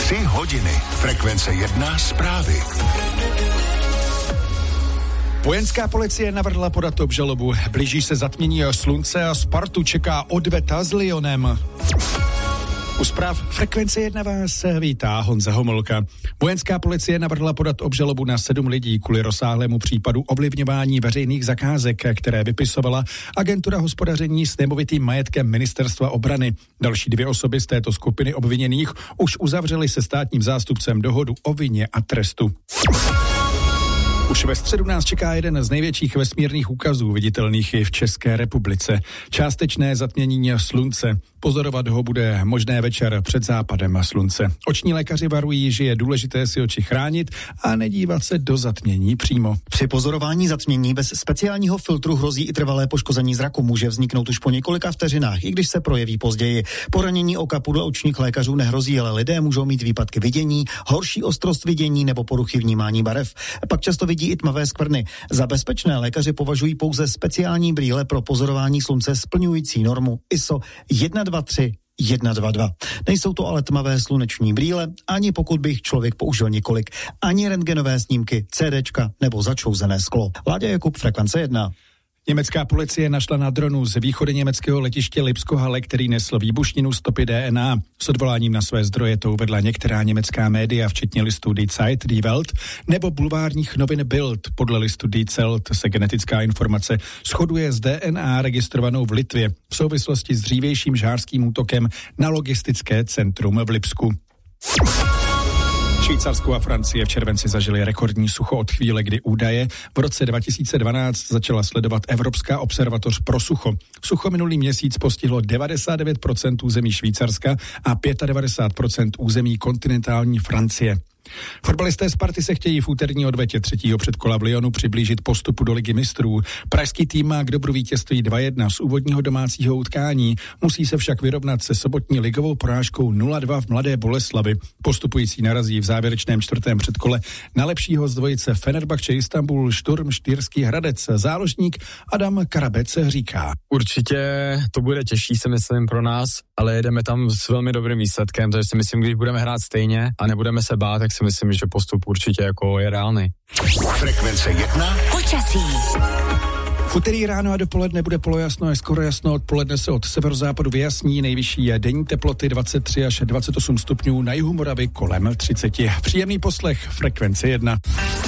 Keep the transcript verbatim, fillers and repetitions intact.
Tři hodiny. Frekvence jedna zprávy. Vojenská policie navrhla podat obžalobu. Blíží se zatmění slunce a Spartu čeká odveta s Lyonem. U zpráv Frekvence jedna vás vítá Honza Homolka. Vojenská policie navrhla podat obžalobu na sedm lidí kvůli rozsáhlému případu ovlivňování veřejných zakázek, které vypisovala Agentura hospodaření s nemovitým majetkem Ministerstva obrany. Další dvě osoby z této skupiny obviněných už uzavřely se státním zástupcem dohodu o vině a trestu. Už ve středu nás čeká jeden z největších vesmírných úkazů viditelných i v České republice. Částečné zatmění slunce. Pozorovat ho bude možné večer před západem slunce. Oční lékaři varují, že je důležité si oči chránit a nedívat se do zatmění přímo. Při pozorování zatmění bez speciálního filtru hrozí i trvalé poškození zraku. Může vzniknout už po několika vteřinách, i když se projeví později. Poranění oka podle očních lékařů nehrozí, ale lidé můžou mít výpadky vidění, horší ostrost vidění nebo poruchy vnímání barev. Pak často vidí i tmavé skvrny. Za bezpečné lékaři považují pouze speciální brýle pro pozorování slunce splňující normu I S O jedna dva tři jedna dva dva. Nejsou to ale tmavé sluneční brýle, ani pokud by jich člověk použil několik, ani rentgenové snímky, CDčka nebo začouzené sklo. Láďa Jakub, Frekvence jedna. Německá policie našla na dronu z východu německého letiště Lipsko-Halle, který nesl výbušninu, stopy D N A. S odvoláním na své zdroje to uvedla některá německá média, včetně listu Die Zeit, Die Welt nebo bulvárních novin Bild. Podle listu Die Welt se genetická informace shoduje s D N A registrovanou v Litvě v souvislosti s dřívějším žhářským útokem na logistické centrum v Lipsku. Švýcarsko a Francie v červenci zažili rekordní sucho od chvíle, kdy údaje v roce dva tisíce dvanáct začala sledovat Evropská observatoř pro sucho. Sucho minulý měsíc postihlo devadesát devět procent území Švýcarska a devadesát pět procent území kontinentální Francie. Fotbalisté Sparty se chtějí v úterní odvetě třetího předkola v Lyonu přiblížit postupu do Ligy mistrů. Pražský tým má k dobru vítězství dva jedna z úvodního domácího utkání. Musí se však vyrovnat se sobotní ligovou porážkou nula dva v Mladé Boleslavi. Postupující narazí v závěrečném čtvrtém předkole na lepšího z dvojice Fenerbahce Istanbul Šturm Štýrský Hradec. Záložník Adam Karabec říká. Určitě to bude těžší, si myslím, pro nás, ale jedeme tam s velmi dobrým výsledkem, takže si myslím, když budeme hrát stejně a nebudeme se bát, tak si myslím, že postup určitě jako je reálný. Frekvence jedna. Počasí. V úterý ráno a dopoledne bude polojasno a skoro jasno, odpoledne se od severozápadu vyjasní, nejvyšší je denní teploty dvacet tři až dvacet osm stupňů, na jihu Moravy kolem třicet. Příjemný poslech Frekvence jedna.